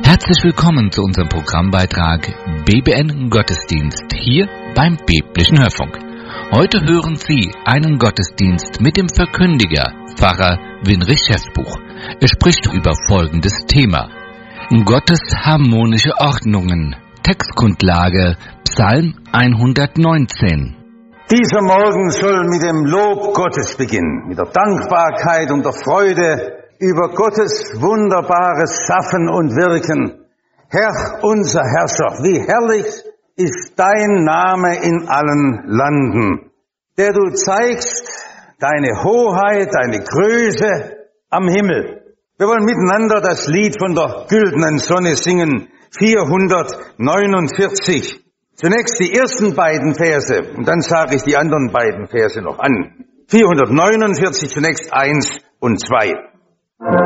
Herzlich willkommen zu unserem Programmbeitrag BBN Gottesdienst hier beim Biblischen Hörfunk. Heute hören Sie einen Gottesdienst mit dem Verkündiger, Pfarrer Winrich Schäfbuch. Er spricht über folgendes Thema: Gottes harmonische Ordnungen. Textgrundlage Psalm 119. Dieser Morgen soll mit dem Lob Gottes beginnen, mit der Dankbarkeit und der Freude über Gottes wunderbares Schaffen und Wirken. Herr, unser Herrscher, wie herrlich ist dein Name in allen Landen, der du zeigst deine Hoheit, deine Größe am Himmel. Wir wollen miteinander das Lied von der güldenen Sonne singen, 449. Zunächst die ersten beiden Verse und dann sage ich die anderen beiden Verse noch an. 449 zunächst 1 und 2.